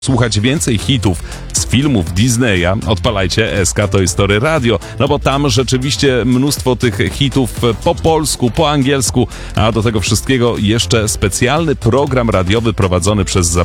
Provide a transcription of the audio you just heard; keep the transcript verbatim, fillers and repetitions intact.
Słuchać więcej hitów z filmów Disneya, odpalajcie S K Toy Story Radio, no bo tam rzeczywiście mnóstwo tych hitów po polsku, po angielsku, a do tego wszystkiego jeszcze specjalny program radiowy prowadzony przez